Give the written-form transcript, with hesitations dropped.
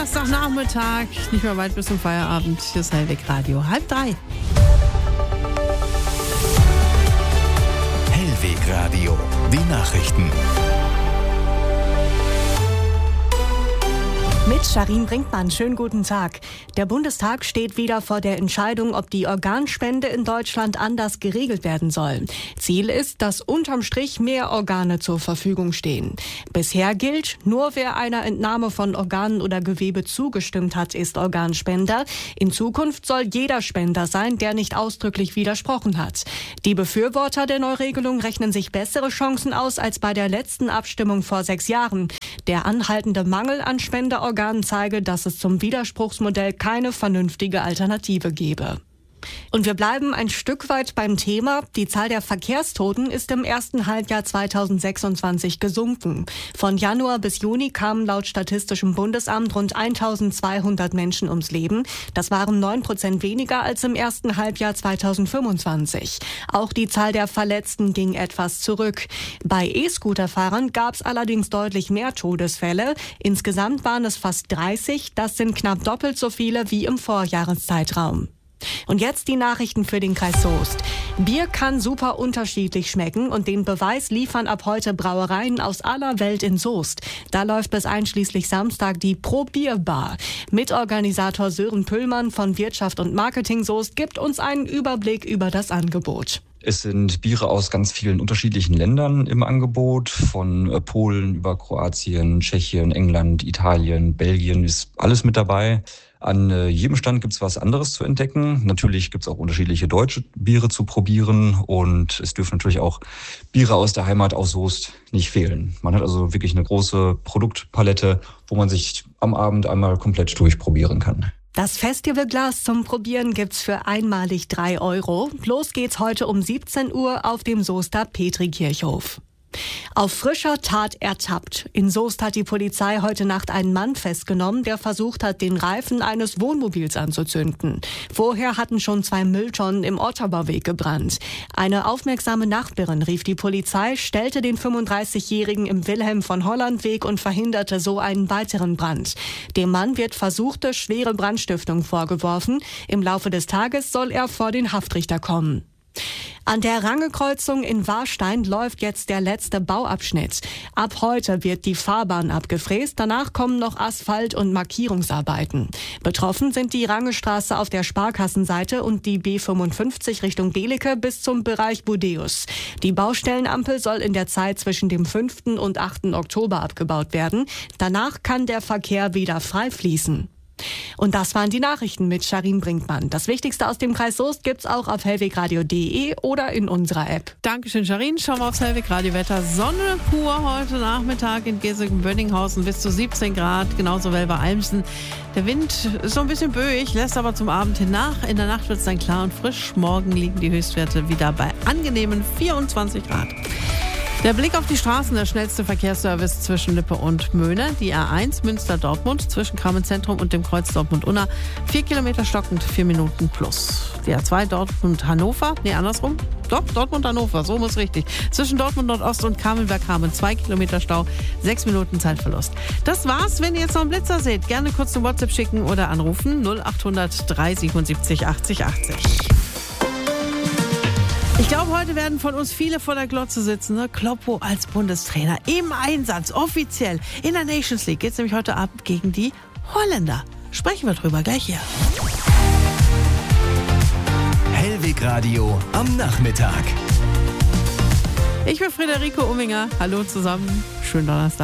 Samstagnachmittag, nicht mehr weit bis zum Feierabend. Hier ist Hellweg Radio, 2:30. Hellweg Radio, die Nachrichten. Mit Sharin Brinkmann, schönen guten Tag. Der Bundestag steht wieder vor der Entscheidung, ob die Organspende in Deutschland anders geregelt werden soll. Ziel ist, dass unterm Strich mehr Organe zur Verfügung stehen. Bisher gilt, nur wer einer Entnahme von Organen oder Gewebe zugestimmt hat, ist Organspender. In Zukunft soll jeder Spender sein, der nicht ausdrücklich widersprochen hat. Die Befürworter der Neuregelung rechnen sich bessere Chancen aus als bei der letzten Abstimmung vor 6 Jahren. Der anhaltende Mangel an Spenderorganen zeige, dass es zum Widerspruchsmodell keine vernünftige Alternative gebe. Und wir bleiben ein Stück weit beim Thema. Die Zahl der Verkehrstoten ist im ersten Halbjahr 2026 gesunken. Von Januar bis Juni kamen laut Statistischem Bundesamt rund 1200 Menschen ums Leben. Das waren 9% weniger als im ersten Halbjahr 2025. Auch die Zahl der Verletzten ging etwas zurück. Bei E-Scooter-Fahrern gab es allerdings deutlich mehr Todesfälle. Insgesamt waren es fast 30. Das sind knapp doppelt so viele wie im Vorjahreszeitraum. Und jetzt die Nachrichten für den Kreis Soest. Bier kann super unterschiedlich schmecken und den Beweis liefern ab heute Brauereien aus aller Welt in Soest. Da läuft bis einschließlich Samstag die Pro-Bier-Bar. Mitorganisator Sören Püllmann von Wirtschaft und Marketing Soest gibt uns einen Überblick über das Angebot. Es sind Biere aus ganz vielen unterschiedlichen Ländern im Angebot, von Polen über Kroatien, Tschechien, England, Italien, Belgien, ist alles mit dabei. An jedem Stand gibt's was anderes zu entdecken. Natürlich gibt's auch unterschiedliche deutsche Biere zu probieren und es dürfen natürlich auch Biere aus der Heimat aus Soest nicht fehlen. Man hat also wirklich eine große Produktpalette, wo man sich am Abend einmal komplett durchprobieren kann. Das Festivalglas zum Probieren gibt's für einmalig 3 €. Los geht's heute um 17 Uhr auf dem Soester Petri-Kirchhof. Auf frischer Tat ertappt. In Soest hat die Polizei heute Nacht einen Mann festgenommen, der versucht hat, den Reifen eines Wohnmobils anzuzünden. Vorher hatten schon 2 Mülltonnen im Otterbauweg gebrannt. Eine aufmerksame Nachbarin rief die Polizei, stellte den 35-Jährigen im Wilhelm-von-Holland-Weg und verhinderte so einen weiteren Brand. Dem Mann wird versuchte schwere Brandstiftung vorgeworfen. Im Laufe des Tages soll er vor den Haftrichter kommen. An der Range-Kreuzung in Warstein läuft jetzt der letzte Bauabschnitt. Ab heute wird die Fahrbahn abgefräst, danach kommen noch Asphalt- und Markierungsarbeiten. Betroffen sind die Rangestraße auf der Sparkassenseite und die B55 Richtung Belecke bis zum Bereich Budeus. Die Baustellenampel soll in der Zeit zwischen dem 5. und 8. Oktober abgebaut werden. Danach kann der Verkehr wieder frei fließen. Und das waren die Nachrichten mit Sharin Brinkmann. Das Wichtigste aus dem Kreis Soest gibt's auch auf hellwegradio.de oder in unserer App. Dankeschön, Sharin. Schauen wir aufs Hellweg Radio Wetter. Sonne pur heute Nachmittag in Gesingen-Bönninghausen bis zu 17 Grad, genauso Welver-Almsen. Der Wind ist so ein bisschen böig, lässt aber zum Abend hin nach. In der Nacht wird es dann klar und frisch. Morgen liegen die Höchstwerte wieder bei angenehmen 24 Grad. Der Blick auf die Straßen, der schnellste Verkehrsservice zwischen Lippe und Möhne. Die A1 Münster-Dortmund zwischen Kramenzentrum und dem Kreuz Dortmund-Unna. 4 Kilometer stockend, 4 Minuten plus. Die A2 Dortmund-Hannover, andersrum. Doch, Dortmund-Hannover, so muss richtig. Zwischen Dortmund Nordost und Kamelberg-Kamen 2 Kilometer Stau, 6 Minuten Zeitverlust. Das war's. Wenn ihr jetzt noch einen Blitzer seht, gerne kurz eine WhatsApp schicken oder anrufen. 0800 377 80 80. Ich glaube, heute werden von uns viele vor der Glotze sitzen. Ne? Kloppo als Bundestrainer im Einsatz, offiziell. In der Nations League geht es nämlich heute Abend gegen die Holländer. Sprechen wir drüber gleich hier. Hellweg Radio am Nachmittag. Ich bin Friederike Umminger. Hallo zusammen. Schönen Donnerstag.